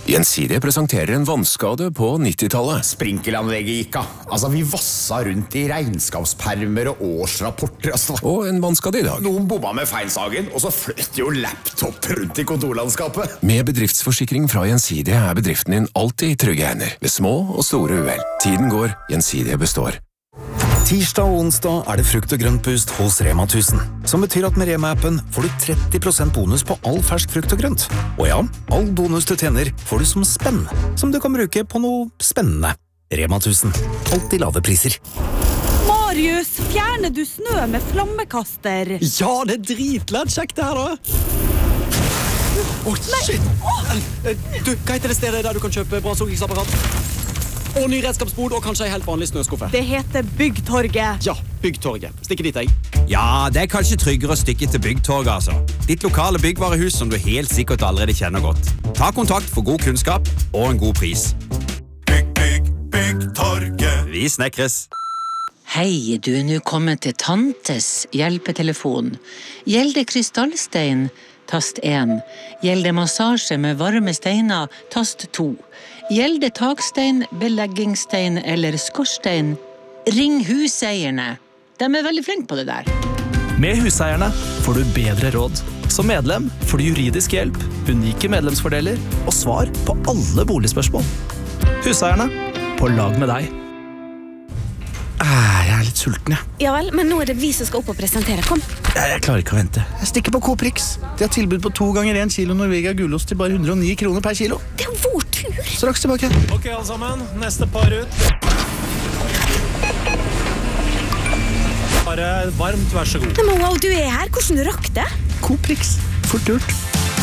Gjensidige presenterer en vannskade på 90-tallet. Sprinkelanlegget gikk av. Altså, vi vassa rundt i regnskapspermer og årsrapporter. Og en vannskade i dag. Noen bomma med feilsagen, og så fløt jo laptop rundt i kontorlandskapet. Med bedriftsforsikring fra Gjensidige er bedriften din alltid i trygge hender. Ved små og store uhell. Tiden går, Gjensidige består. Tirsdag og onsdag er det frukt- og grøntboost hos Rema 1000, som betyr at med Rema-appen får du 30% bonus på all fersk frukt og grønt. Og ja, all bonus du tjener får du som spenn, som du kan bruke på noe spennende. Rema 1000. Alltid lave priser. Marius, fjerner du snø med flammekaster? Ja, det er dritlett kjekt det her da. Shit! Du, hva heter det stedet der du kan kjøpe bra sukkingsapparat? Og ny redskapsbod, og kanskje en helt vanlig snøskuffe. Det heter Byggtorget. Ja, Byggtorget. Stikker dit, jeg. Ja, det er kanskje tryggere å stikke til Byggtorget, altså. Ditt lokale byggvarehus som du helt sikkert allerede kjenner godt. Ta kontakt for god kunnskap og en god pris. Byggtorget. Vi snekres. Hei, du er nå kommet til Tantes hjelpetelefon. Gjelder krystallstein, tast 1. Gjelder massasje med varme steiner, tast 2. Gjelder takstein, beleggingsstein eller skorstein, ring huseierne. De er veldig flinke på det der. Med huseierne får du bedre råd. Som medlem får du juridisk hjelp, unike medlemsfordeler og svar på alle boligspørsmål. Huseierne, på lag med deg. Jeg er litt sulten, jeg. Ja vel, men nå er det vi som skal opp og presentere. Kom. Jeg klarer ikke å vente. Jeg stikker på Coprix. De har tilbud på 2 ganger 1 kilo Norvegia gulost til bare 109 kroner per kilo. Det er jo vår tur. Straks tilbake. Ok, alle sammen. Neste par ut. Bare varmt, vær så god. Men wow, du er her. Hvordan du rakk det? Coprix. Fort gjort.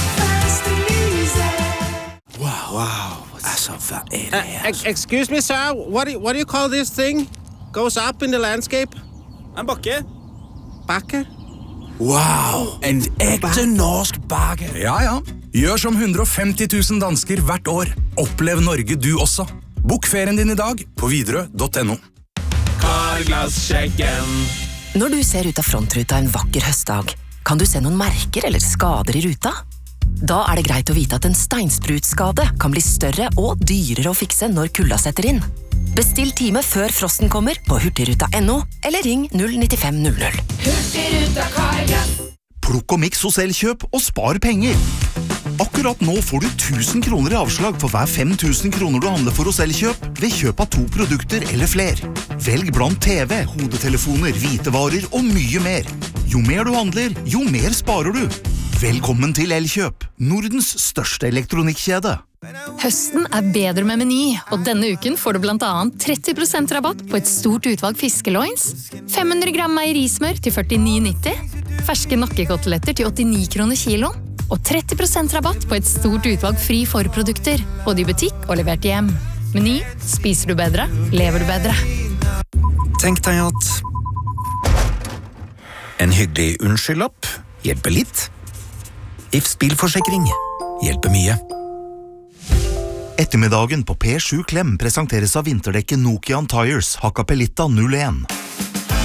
Wow. Altså, hva er det her? Excuse me, sir. What do you call this thing? Goes up in the landscape? En bakke. Bakke? Wow, en ekte norsk bakke. Ja. Gjør som 150 000 dansker hvert år. Opplev Norge du også. Bok ferien din i dag på Widerøe.no. Carglass-sjekken. Når du ser ut av frontruta en vakker høstdag, kan du se noen merker eller skader i ruta? Da er det greit å vite at en steinsprutskade kan bli større og dyrere å fikse når kulda setter inn. Bestill time før frosten kommer på hurtigruta.no eller ring 09500. Hurtigruta Carglass. Plukk og miks hos Elkjøp og spar penger. Akkurat nå får du 1000 kroner i avslag for hver 5000 kroner du handler for hos Elkjøp ved kjøp av 2 produkter eller fler. Velg blant TV, hodetelefoner, hvitevarer og mye mer. Jo mer du handler, jo mer sparer du. Velkommen til Elkjøp, Nordens største elektronikkjede. Høsten er bedre med Meny, og denne uken får du blant annet 30% rabatt på et stort utvalg fiskeloins, 500 gram meierismør til 49,90, ferske nakkekoteletter til 89 kroner kiloen, og 30% rabatt på et stort utvalg fri forprodukter, både i butikk og levert hjem. Meny, spiser du bedre, lever du bedre. Tenk deg at en hyggelig unnskyldlapp hjelper litt. Ifs bilforsikring hjelper mye. Ettermiddagen på P7 Klem presenteres av vinterdekket Nokian Tires Hakkapeliitta 01.